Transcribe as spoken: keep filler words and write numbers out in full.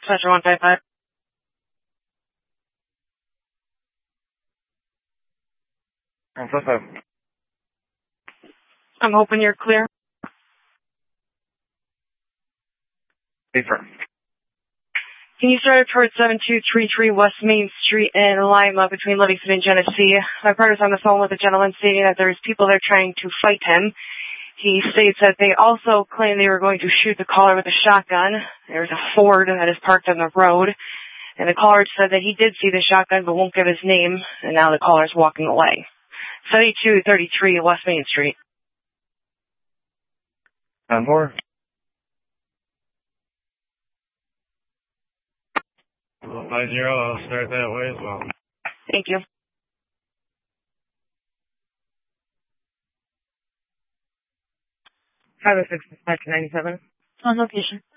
Dispatcher one five five. one five five. I'm hoping you're clear. Confirm. Can you start towards seven two three three West Main Street in Lima between Livingston and Genesee? My partner's on the phone with a gentleman stating that there's people there trying to fight him. He states that they also claim they were going to shoot the caller with a shotgun. There's a Ford that is parked on the road. And the caller said that he did see the shotgun but won't give his name. And now the caller's walking away. seventy-two thirty-three West Main Street. ten four. five zero, I'll start that way as well. Thank you. five oh six, dispatch ninety-seven. On location.